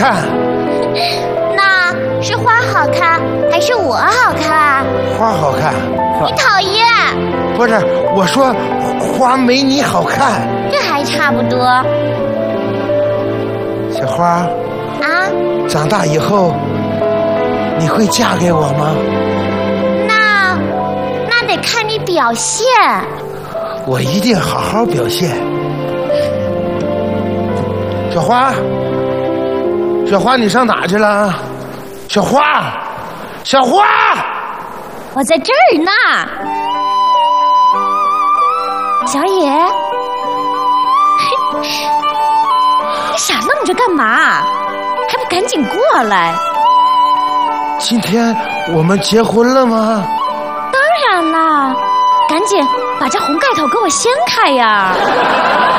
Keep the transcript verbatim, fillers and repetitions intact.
看。 那是花好看还是我好看？ 花好看。 你讨厌。 不是，我说花没你好看。 这还差不多。 小花啊， 长大以后你会嫁给我吗？ 那那得看你表现。 我一定好好表现。小花，小花，你上哪去了？小花，小花， 我在这儿呢。小野，你傻愣着干嘛？还不赶紧过来！ 今天我们结婚了吗？ 当然了，赶紧把这红盖头给我掀开呀！